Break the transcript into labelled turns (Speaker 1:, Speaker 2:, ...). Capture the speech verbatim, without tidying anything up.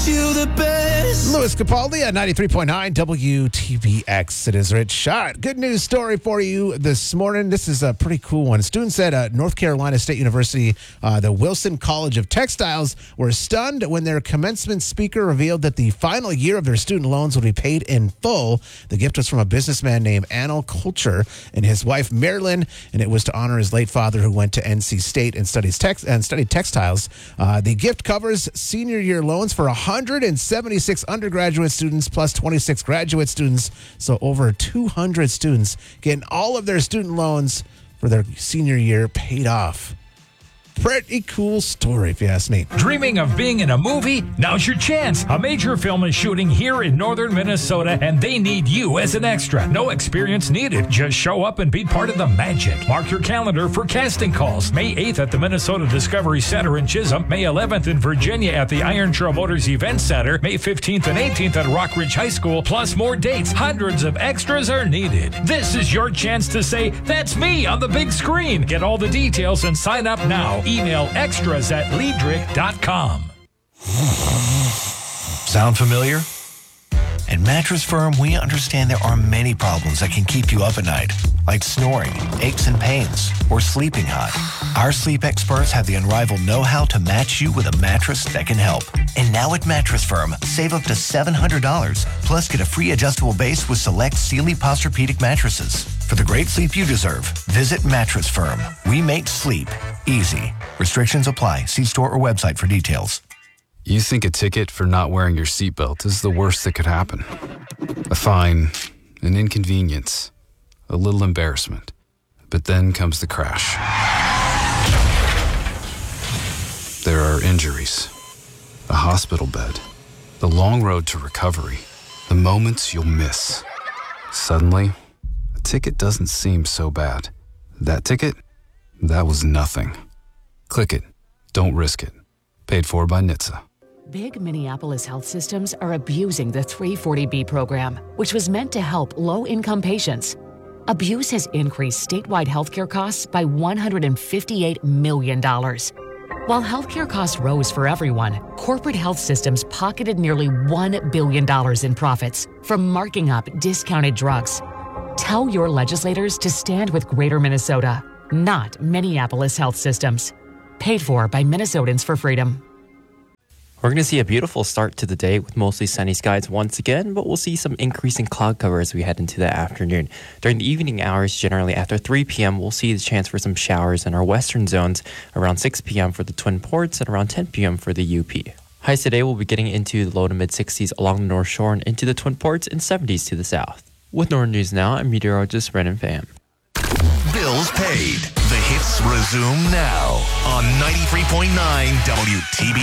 Speaker 1: you the best.
Speaker 2: Louis Capaldi at ninety-three point nine W T B X. It is Rich Shot. Good news story for you this morning. This is a pretty cool one. Students at uh, North Carolina State University, uh, the Wilson College of Textiles, were stunned when their commencement speaker revealed that the final year of their student loans would be paid in full. The gift was from a businessman named Anil Kulcher and his wife Marilyn, and it was to honor his late father who went to N C State and studies tex- and studied textiles. Uh, the gift covers senior year loans for one hundred seventy-six undergraduate students plus twenty-six graduate students, so over two hundred students getting all of their student loans for their senior year paid off. Pretty cool story, if you ask me.
Speaker 3: Dreaming of being in a movie? Now's your chance. A major film is shooting here in northern Minnesota, and they need you as an extra. No experience needed. Just show up and be part of the magic. Mark your calendar for casting calls. May eighth at the Minnesota Discovery Center in Chisholm. May eleventh in Virginia at the Iron Trail Motors Event Center. May fifteenth and eighteenth at Rock Ridge High School. Plus more dates. Hundreds of extras are needed. This is your chance to say, that's me on the big screen. Get all the details and sign up now. Email extras at Liedrich dot com.
Speaker 4: Sound familiar? At Mattress Firm, we understand there are many problems that can keep you up at night, like snoring, aches and pains, or sleeping hot. Our sleep experts have the unrivaled know-how to match you with a mattress that can help. And now at Mattress Firm, save up to seven hundred dollars, plus get a free adjustable base with select Sealy Posturepedic mattresses. For the great sleep you deserve, visit Mattress Firm. We make sleep easy. Restrictions apply. See store or website for details.
Speaker 5: You think a ticket for not wearing your seatbelt is the worst that could happen. A fine, an inconvenience, a little embarrassment. But then comes the crash. There are injuries, a hospital bed, the long road to recovery, the moments you'll miss. Suddenly, a ticket doesn't seem so bad. That ticket? That was nothing. Click it. Don't risk it. Paid for by N H T S A.
Speaker 6: Big Minneapolis health systems are abusing the three forty B program, which was meant to help low-income patients. Abuse has increased statewide healthcare costs by one hundred fifty-eight million dollars. While healthcare costs rose for everyone, corporate health systems pocketed nearly one billion dollars in profits from marking up discounted drugs. Tell your legislators to stand with Greater Minnesota, not Minneapolis health systems. Paid for by Minnesotans for Freedom.
Speaker 7: We're going to see a beautiful start to the day with mostly sunny skies once again, but we'll see some increasing cloud cover as we head into the afternoon. During the evening hours, generally after three p.m., we'll see the chance for some showers in our western zones around six p.m. for the Twin Ports and around ten p.m. for the U P. Highs today will be getting into the low to mid-sixties along the North Shore and into the Twin Ports and seventies to the south. With Northern News Now, I'm meteorologist Brennan Pham.
Speaker 4: Bills paid. The hits resume now on ninety-three point nine W T B